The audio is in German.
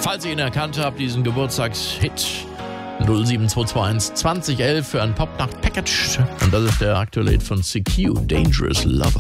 Falls ihr ihn erkannt habt, diesen Geburtstagshit 07221 2011 für ein Popnacht-Package. Und das ist der aktuelle Hit von CQ, Dangerous Lover.